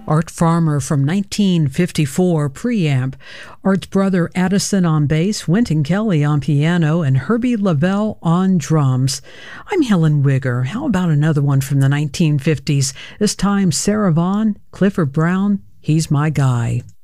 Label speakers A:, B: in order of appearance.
A: Art Farmer from 1954 preamp, Art's brother Addison on bass, Wynton Kelly on piano, and Herbie Lavelle on drums. I'm Helen Wigger. How about another one from the 1950s? This time Sarah Vaughan, Clifford Brown, He's My Guy.